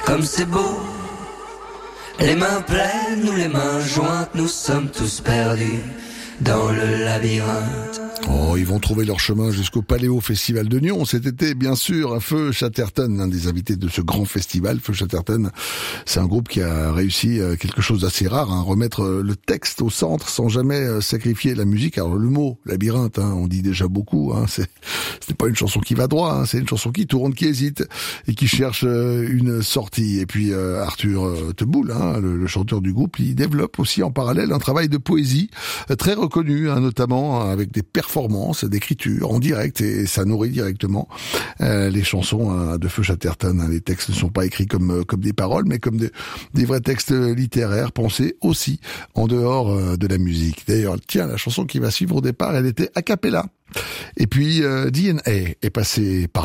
comme c'est beau. Les mains pleines ou les mains jointes, nous sommes tous perdus dans le labyrinthe. Oh, ils vont trouver leur chemin jusqu'au Paléo Festival de Nyon cet été, bien sûr. Feu Chatterton, un des invités de ce grand festival. Feu Chatterton, c'est un groupe qui a réussi quelque chose d'assez rare, remettre le texte au centre sans jamais sacrifier la musique. Alors le mot labyrinthe, on dit déjà beaucoup. C'est pas une chanson qui va droit, c'est une chanson qui tourne, qui hésite et qui cherche une sortie. Et puis Arthur Teboul, le chanteur du groupe, il développe aussi en parallèle un travail de poésie très reconnu, notamment avec des performances d'écriture en direct, et ça nourrit directement les chansons de Feu Chatterton. Les textes ne sont pas écrits comme des paroles, mais comme des vrais textes littéraires, pensés aussi en dehors de la musique. D'ailleurs, tiens, la chanson qui va suivre au départ, elle était a cappella. Et puis DNA est passé par